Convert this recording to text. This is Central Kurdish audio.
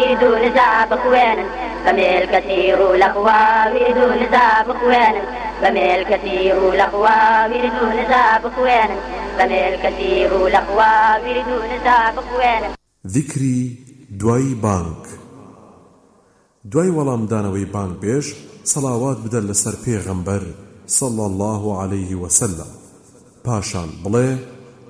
ويردو نزاب خوينا بميل كثير والأخوة ويردو نزاب خوينا بميل كثير والأخوة ويردو نزاب خوينا بميل كثير والأخوة ويردو نزاب خوينا. ذكری دوای بانک. دوای وەڵامدانەوەی بانک بێژ سەڵاوات بدە لەسەر پێغەمبەر صلى الله عليه وسلم. پاشان بڵێ